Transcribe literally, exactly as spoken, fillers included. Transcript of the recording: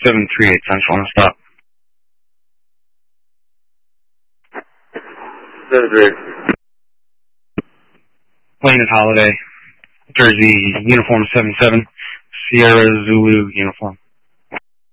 seven three eight Central on a stop. seven three eight. Lane is Holiday. Jersey, uniform seven seven. Sierra Zulu uniform.